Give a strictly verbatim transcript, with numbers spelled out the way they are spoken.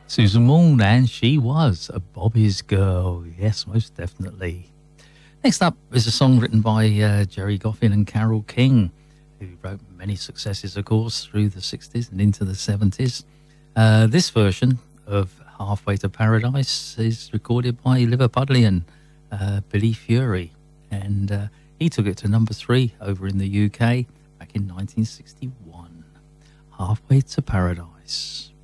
Susan Moon, and she was a Bobby's girl. Yes, most definitely. Next up is a song written by uh, Gerry Goffin and Carole King, who wrote many successes, of course, through the sixties and into the seventies. Uh, this version of Halfway to Paradise is recorded by Liverpudlian uh, Billy Fury, and uh, he took it to number three over in the U K back in nineteen sixty-one. Halfway to Paradise.